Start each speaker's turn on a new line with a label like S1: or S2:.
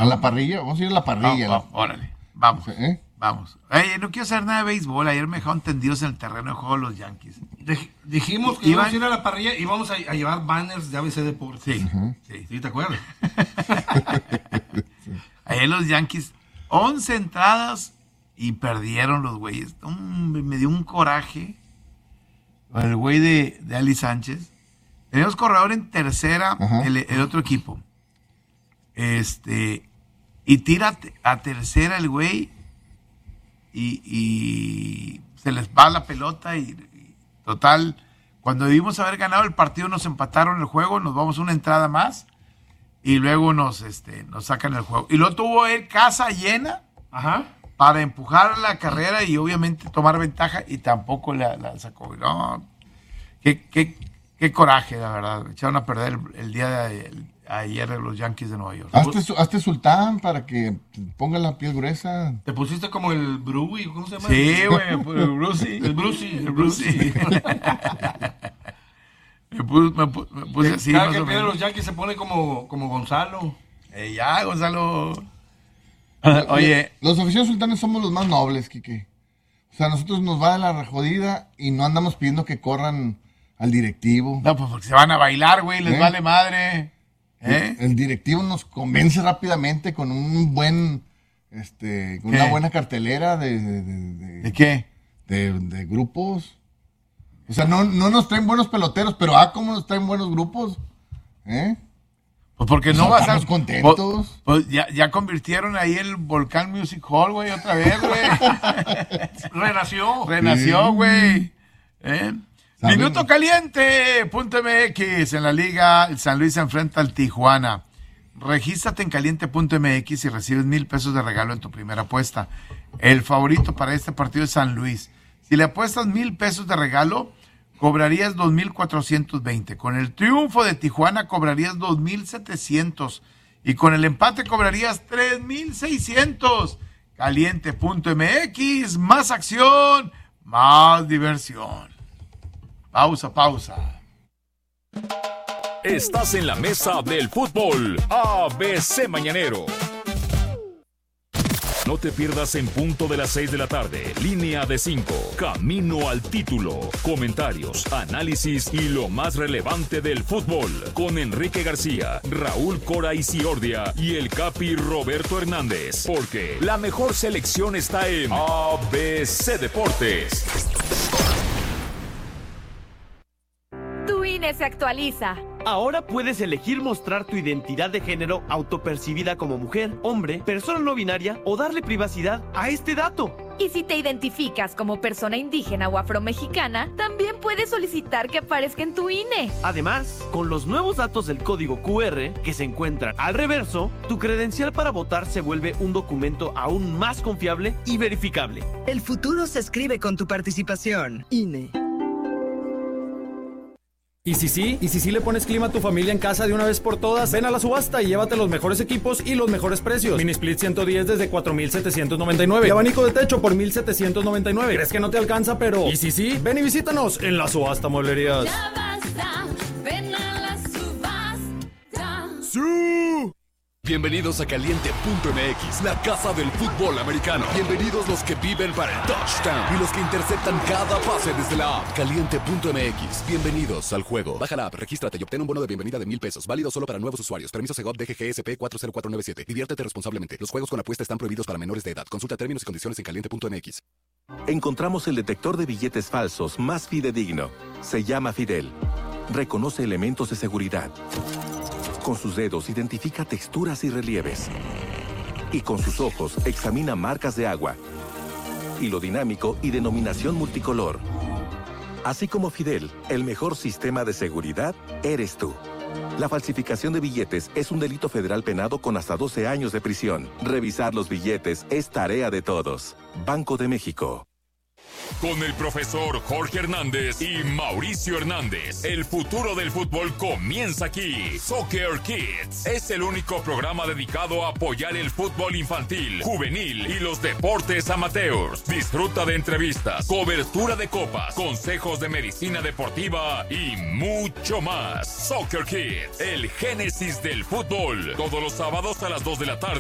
S1: A la parrilla, vamos a ir a la parrilla.
S2: Órale, vamos. Vamos. No quiero saber nada de béisbol. Ayer me dejaron tendidos en el terreno de juego los Yankees.
S3: Dijimos que íbamos a ir a la parrilla y íbamos a llevar banners de ABC Deportes.
S2: Sí.
S3: ¿Sí te acuerdas?
S2: Ayer los Yankees, 11 entradas y perdieron los güeyes. Me dio un coraje con el güey de Ali Sánchez. Tenemos corredor en tercera, el otro equipo. Y tira a tercera el güey y se les va la pelota y total, cuando debimos haber ganado el partido nos empataron el juego, nos vamos una entrada más y luego nos sacan el juego. Y luego tuvo él casa llena para empujar la carrera y obviamente tomar ventaja y tampoco la sacó. No, qué coraje, la verdad. Me echaron a perder el día de ayer de los Yankees de Nueva York.
S1: Hazte sultán para que ponga la piel gruesa.
S3: Te pusiste como el Bruy, ¿cómo se llama?
S2: Sí, güey, el Brucey.
S3: El Brucey.
S2: Me puse así.
S3: Cada que pierde los Yankees se pone como Gonzalo.
S2: Ya, Gonzalo.
S1: Oye. Los oficiales sultanes somos los más nobles, Quique. O sea, a nosotros nos va de la rejodida y no andamos pidiendo que corran al directivo.
S2: No, pues porque se van a bailar, güey, les vale madre.
S1: El directivo nos convence rápidamente con un buen, con una buena cartelera
S2: ¿De qué?
S1: De grupos. O sea, no nos traen buenos peloteros, pero ¿cómo nos traen buenos grupos?
S2: Pues porque no vas a estar
S1: contentos.
S2: Pues ya convirtieron ahí el Volcán Music Hall, güey, otra vez, güey. Renació, güey. Minuto caliente, .mx en la liga, el San Luis se enfrenta al Tijuana. Regístrate en caliente.mx y recibes $1,000 de regalo en tu primera apuesta. El favorito para este partido es San Luis. Si le apuestas $1,000 de regalo, cobrarías 2,420. Con el triunfo de Tijuana cobrarías 2,700 y con el empate cobrarías 3,600. Caliente.mx, más acción, más diversión. Pausa.
S4: Estás en la mesa del fútbol ABC Mañanero. No te pierdas en punto de las 6 de la tarde. Línea de 5. Camino al título. Comentarios, análisis y lo más relevante del fútbol. Con Enrique García, Raúl Cora Isiordia y el Capi Roberto Hernández. Porque la mejor selección está en ABC Deportes.
S5: Tu INE se actualiza.
S6: Ahora puedes elegir mostrar tu identidad de género autopercibida como mujer, hombre, persona no binaria o darle privacidad a este dato.
S5: Y si te identificas como persona indígena o afromexicana, también puedes solicitar que aparezca en tu INE.
S6: Además, con los nuevos datos del código QR que se encuentran al reverso, tu credencial para votar se vuelve un documento aún más confiable y verificable.
S7: El futuro se escribe con tu participación. INE.
S8: ¿Y si sí le pones clima a tu familia en casa de una vez por todas? Ven a la subasta y llévate los mejores equipos y los mejores precios. Mini Split 110 desde 4,799. Y abanico de techo por 1,799. ¿Crees que no te alcanza? Pero ¿y si sí? Ven y visítanos en la subasta Mueblerías.
S9: Ya basta, ven a la subasta.
S4: ¡Sí! Bienvenidos a Caliente.mx, la casa del fútbol americano. Bienvenidos los que viven para el touchdown y los que interceptan cada pase desde la app. Caliente.mx, bienvenidos al juego. Baja la app, regístrate y obtén un bono de bienvenida de $1,000. Válido solo para nuevos usuarios. Permiso Segov DGGSP 40497. Diviértete responsablemente. Los juegos con apuesta están prohibidos para menores de edad. Consulta términos y condiciones en Caliente.mx.
S10: Encontramos el detector de billetes falsos más fidedigno. Se llama Fidel. Reconoce elementos de seguridad. Con sus dedos identifica texturas y relieves. Y con sus ojos examina marcas de agua, hilo dinámico y denominación multicolor. Así como Fidel, el mejor sistema de seguridad eres tú. La falsificación de billetes es un delito federal penado con hasta 12 años de prisión. Revisar los billetes es tarea de todos. Banco de México.
S4: Con el profesor Jorge Hernández y Mauricio Hernández, el futuro del fútbol comienza aquí. Soccer Kids es el único programa dedicado a apoyar el fútbol infantil, juvenil y los deportes amateurs. Disfruta de entrevistas, cobertura de copas, consejos de medicina deportiva y mucho más. Soccer Kids, el génesis del fútbol. Todos los sábados a las 2 de la tarde.